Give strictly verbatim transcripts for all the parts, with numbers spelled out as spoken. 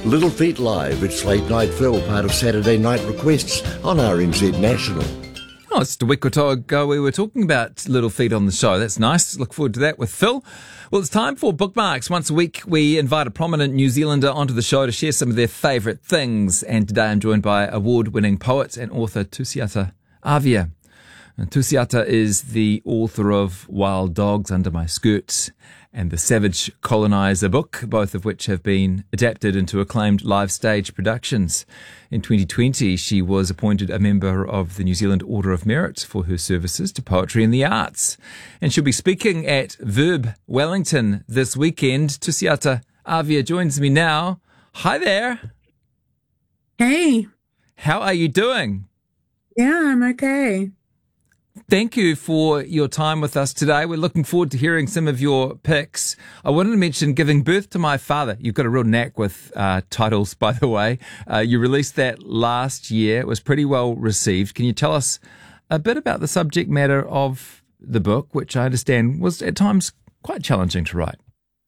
Little Feat Live, it's Late Night Phil, part of Saturday Night Requests on R N Z National. Oh, it's a week or two ago we were talking about Little Feat on the show. That's nice. Look forward to that with Phil. Well, it's time for Bookmarks. Once a week we invite a prominent New Zealander onto the show to share some of their favourite things. And today I'm joined by award-winning poet and author Tusiata Avia. And Tusiata is the author of Wild Dogs Under My Skirts and The Savage Colonizer book, both of which have been adapted into acclaimed live stage productions. In twenty twenty, she was appointed a member of the New Zealand Order of Merit for her services to poetry and the arts. And she'll be speaking at Verb Wellington this weekend. Tusiata Avia joins me now. Hi there. Hey. How are you doing? Yeah, I'm okay. Thank you for your time with us today. We're looking forward to hearing some of your picks. I wanted to mention Giving Birth to My Father. You've got a real knack with uh, titles, by the way. Uh, you released that last year. It was pretty well received. Can you tell us a bit about the subject matter of the book, which I understand was at times quite challenging to write?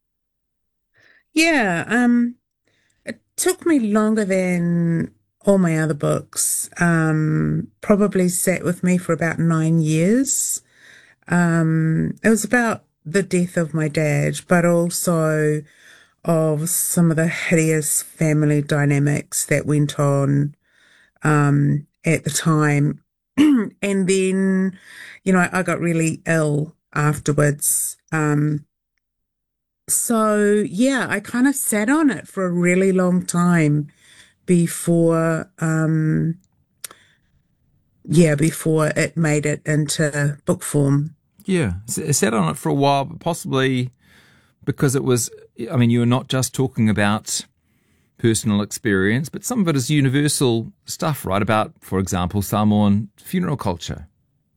Yeah, um, it took me longer than all my other books. Um, probably sat with me for about nine years. Um, it was about the death of my dad, but also of some of the hideous family dynamics that went on um, at the time. And then, you know, I got really ill afterwards. Um, so, yeah, I kind of sat on it for a really long time before, um, yeah, before it made it into book form. Yeah, I sat on it for a while, but possibly because it was, I mean, you were not just talking about personal experience, but some of it is universal stuff, right? About, for example, Samoan funeral culture.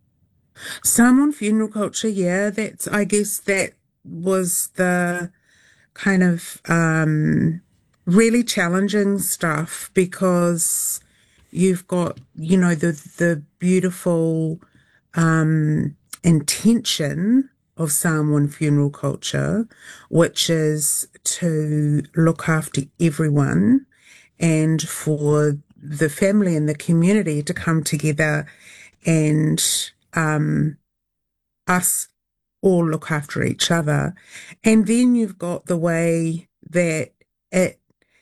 Samoan funeral culture, yeah, that's, I guess that was the kind of, um, really challenging stuff, because you've got, you know, the the beautiful um, intention of Samoan funeral culture, which is to look after everyone and for the family and the community to come together and um, us all look after each other. And then you've got the way that it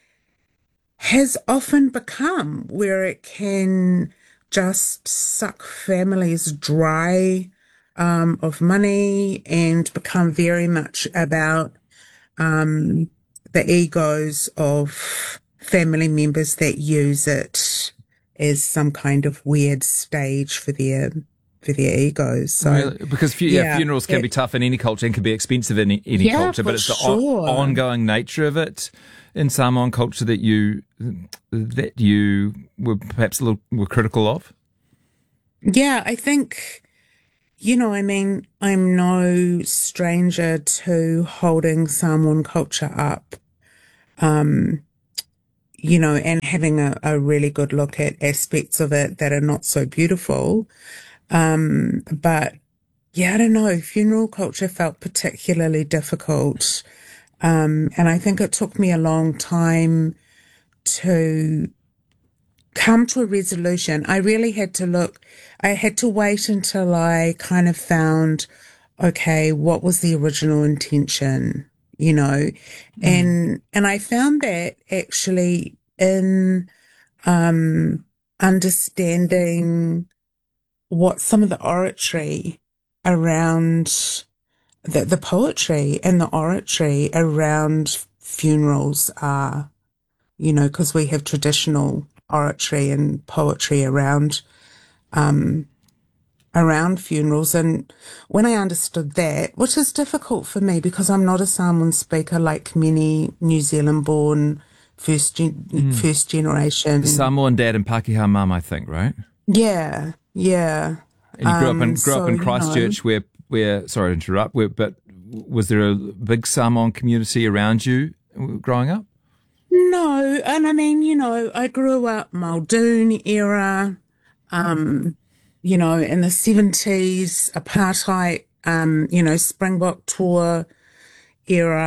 has often become, where it can just suck families dry um, of money and become very much about um, the egos of family members that use it as some kind of weird stage for their for their egos. So, really? Because fu- yeah, yeah, funerals can it, be tough in any culture and can be expensive in any, any yeah, culture, but for it's the sure. on- ongoing nature of it in Samoan culture that you that you were perhaps a little were critical of. Yeah, I think, you know, I mean, I'm no stranger to holding Samoan culture up, um, you know, and having a, a really good look at aspects of it that are not so beautiful. Um, but yeah, I don't know, funeral culture felt particularly difficult. Um, and I think it took me a long time to come to a resolution. I really had to look, I had to wait until I kind of found, okay, what was the original intention, you know? Mm. And, and I found that actually in, um, understanding what some of the oratory around the, the poetry and the oratory around funerals are, you know, because we have traditional oratory and poetry around, um, around funerals. And when I understood that, which is difficult for me because I'm not a Samoan speaker like many New Zealand born first, gen- mm. first generation. Samoan dad and Pākehā mum, I think, right? Yeah. Yeah. And you grew um, up in, grew so, up in Christchurch, you know, where, where, sorry to interrupt, where, but was there a big Samoan community around you growing up? No, and I mean, you know, I grew up Muldoon era, um, you know, in the seventies, apartheid, um, you know, Springbok tour era,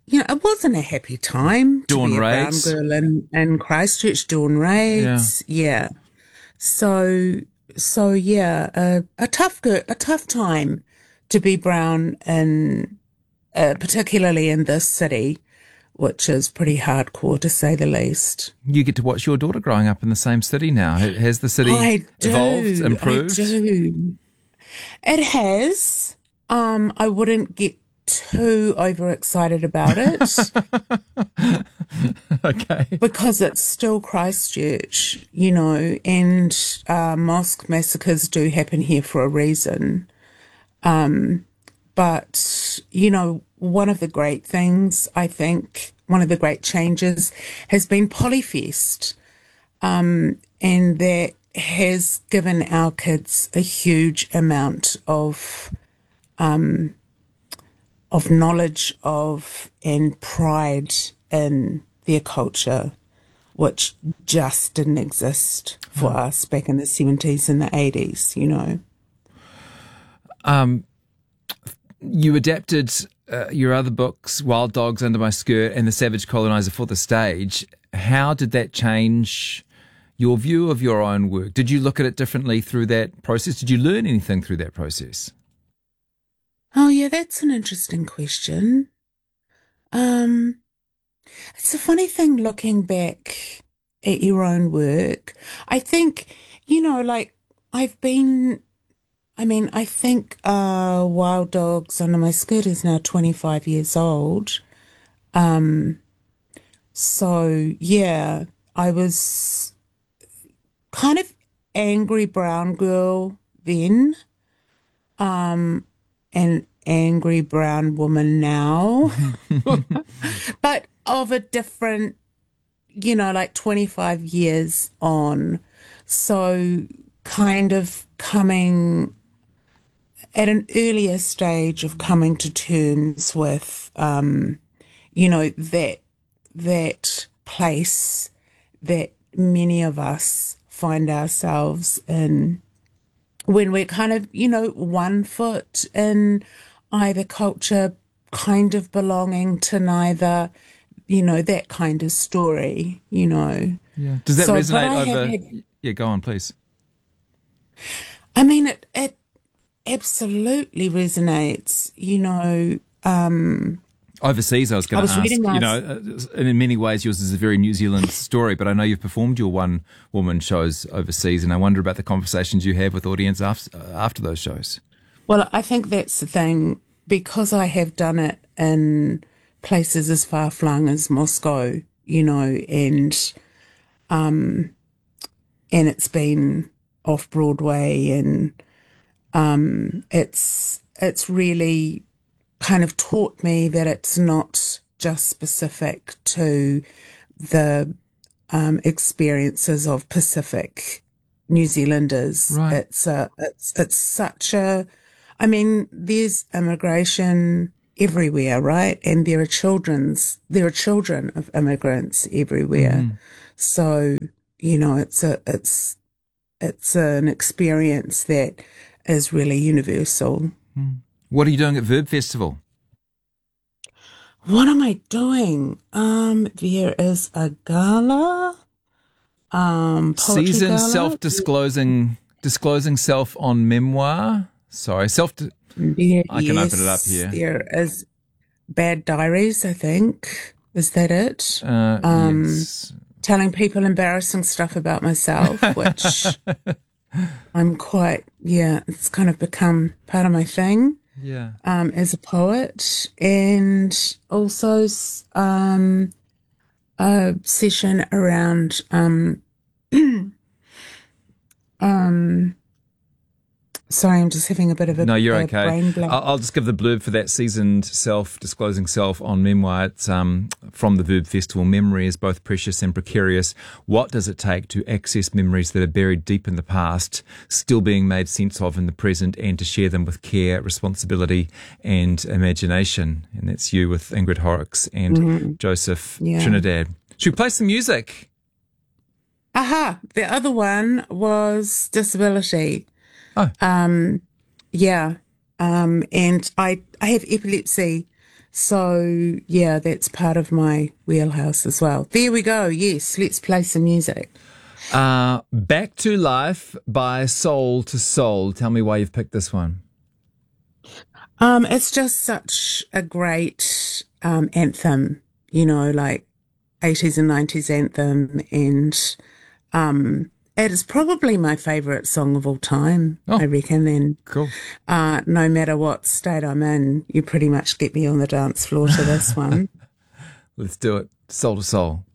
you know, it wasn't a happy time to Dawn be a raids. brown girl in, in Christchurch, dawn raids. Yeah. yeah. So, so yeah, a, a tough, girl, a tough time to be brown in, uh, particularly in this city, which is pretty hardcore to say the least. You get to watch your daughter growing up in the same city now. Has the city I do, evolved, improved? I do. It has. Um, I wouldn't get too overexcited about it. Okay. Because it's still Christchurch, you know, and uh, mosque massacres do happen here for a reason. Um, but, you know, one of the great things, I think, one of the great changes has been Polyfest. Um, and that has given our kids a huge amount of um, of knowledge of and pride in their culture, which just didn't exist for oh. us back in the seventies and the eighties, you know. Um, you adapted uh, your other books, Wild Dogs, Under My Skirt, and The Savage Colonizer for the stage. How did that change your view of your own work? Did you look at it differently through that process? Did you learn anything through that process? Oh, yeah, that's an interesting question. Um, it's a funny thing looking back at your own work. I think, you know, like I've been, I mean, I think uh, Wild Dogs Under My Skirt is now twenty-five years old. Um, so, yeah, I was kind of angry brown girl then. Um, an angry brown woman now, but of a different, you know, like twenty-five years on. So kind of coming at an earlier stage of coming to terms with, um, you know, that, that place that many of us find ourselves in, when we're kind of, you know, one foot in either culture, kind of belonging to neither, you know, that kind of story, you know. Yeah. Does that so, resonate over... Had, yeah, go on, please. I mean, it, it absolutely resonates, you know. Um, Overseas, I was going to ask, you know, and in many ways yours is a very New Zealand story, but I know you've performed your one-woman shows overseas, and I wonder about the conversations you have with audience after, after those shows. Well, I think that's the thing, because I have done it in places as far-flung as Moscow, you know, and um, and it's been off-Broadway, and um, it's it's really kind of taught me that it's not just specific to the um, experiences of Pacific New Zealanders. Right. It's a, it's it's such a, I mean, there's immigration everywhere, right? And there are children's, there are children of immigrants everywhere. Mm. So, you know, it's a, it's, it's an experience that is really universal. Mm. What are you doing at Verb Festival? What am I doing? Um, there is a gala, um, poetry season gala. self-disclosing, disclosing self on memoir. Sorry, self. Yeah, I can yes, open it up here. There is Bad Diaries, I think. Is that it? Uh, um, yes. Telling people embarrassing stuff about myself, which I'm quite, yeah, it's kind of become part of my thing. Yeah. Um, as a poet, and also um, a session around um, um. Sorry, I'm just having a bit of a no. You're a okay. brain blank. I'll, I'll just give the blurb for that seasoned self disclosing self on memoir. It's um from the Verb Festival. Memory is both precious and precarious. What does it take to access memories that are buried deep in the past, still being made sense of in the present, and to share them with care, responsibility, and imagination? And that's you with Ingrid Horrocks and mm-hmm. Joseph yeah. Trinidad. Should we play some music? Aha! The other one was disability. Oh. Um, yeah. Um, and I, I have epilepsy. So, yeah, that's part of my wheelhouse as well. There we go. Yes, let's play some music. Uh, Back to Life by Soul to Soul. Tell me why you've picked this one. Um, it's just such a great um, anthem, you know, like eighties and nineties anthem. And um, it is probably my favourite song of all time, oh, I reckon. And cool. Uh, no matter what state I'm in, you pretty much get me on the dance floor to this one. Let's do it. Soul to Soul.